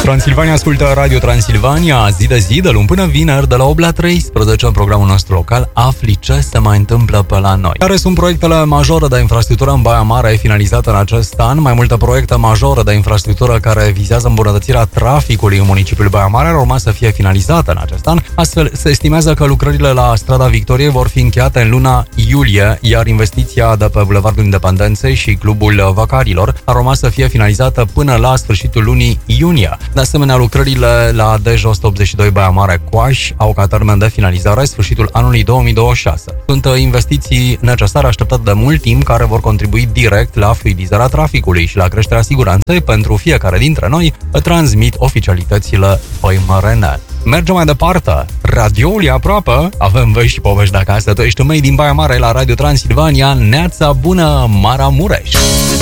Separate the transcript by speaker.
Speaker 1: Transilvania ascultă Radio Transilvania zi de zi, de luni până vineri, de la 8 la 13, în programul nostru local afli ce se mai întâmplă pe la noi. Care sunt proiectele majore de infrastructură în Baia Mare finalizate în acest an? Mai multe proiecte majore de infrastructură care vizează îmbunătățirea traficului în municipiul Baia Mare ar urma să fie finalizate în acest an. Astfel, se estimează că lucrările la Strada Victoriei vor fi încheiate în luna iulie, iar investiția de pe Bulevardul Independenței și Clubul Văcarilor ar urma să fie finalizată până la sfârșitul lunii iunie. De asemenea, lucrările la DJ 182 Baia Mare Coaș au ca termen de finalizare sfârșitul anului 2026. Sunt investiții necesare așteptate de mult timp care vor contribui direct la fluidizarea traficului și la creșterea siguranței pentru fiecare dintre noi, transmit oficialitățile păimărene. Mergem mai departe. Radioul e aproape. Avem vești și povești de acasă. Tu ești mei din Baia Mare la Radio Transilvania. Neața bună, Maramureș!